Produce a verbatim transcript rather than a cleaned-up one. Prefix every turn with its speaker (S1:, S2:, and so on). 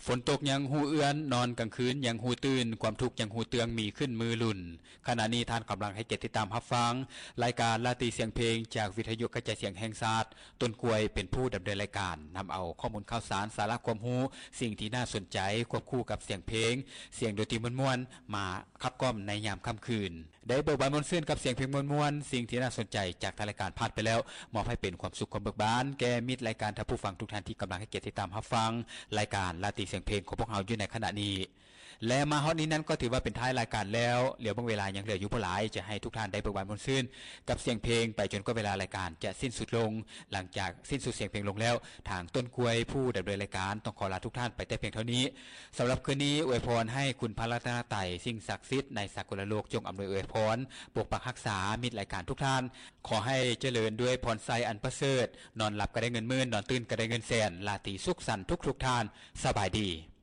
S1: ฝนตกยังหูเอื้อนนอนกลางคืนยังหูตื่นความทุกข์ยังหูเตืองมีขึ้นมือลุ่นขณะนี้ท่านกำลังให้เกียรติติดตามรับฟังรายการลาตีเสียงเพลงจากวิทยุกระจายเสียงแห่งชาติต้นกล้วยเป็นผู้ดำเนินรายการนำเอาข้อมูลข่าวสารสาระความรู้สิ่งที่น่าสนใจควบคู่กับเสียงเพลงเสียงดนตรีม่วนๆมาขับกล่อมในยามค่ำคืนได้เบิกบานมนต์ซื่นกับเสียงเพลงม่วนๆสิ่งที่น่าสนใจจากทางรายการผ่านไปแล้วมอบให้เป็นความสุขความเบิกบานแก่มิตรรายการท่านผู้ฟังทุกท่านที่กำลังให้เกียรติติดตามรับฟังรายการลาตีเสียงเพลงของพวกเราอยู่ในขณะนี้และมาฮอดนี้นั้นก็ถือว่าเป็นท้ายรายการแล้วเหลือบางเวลายังเหลืออยู่บ่หลายจะให้ทุกท่านได้เบิกบานมนต์ซื่นกับเสียงเพลงไปจนกว่าเวลารายการจะสิ้นสุดลงหลังจากสิ้นสุดเสียงเพลงลงแล้วทางต้นกล้วยผู้ดำเนินรายการต้องขอลาทุกท่านไปแต่เพียงเท่านี้สำหรับคืนนี้อวยพรให้คุณพระรัตนตรัยสิ่งศักดิ์สิทธิ์ในสากลโลกจงอำนวยอวยพรปกปักรักษามิตรรายการทุกท่านขอให้เจริญด้วยพรไสอันประเสริฐนอนหลับก็ได้เงินหมื่นนอนตื่นก็ได้เงินแสนลาตรีสุขสันต์ทุกๆท่านสบายดี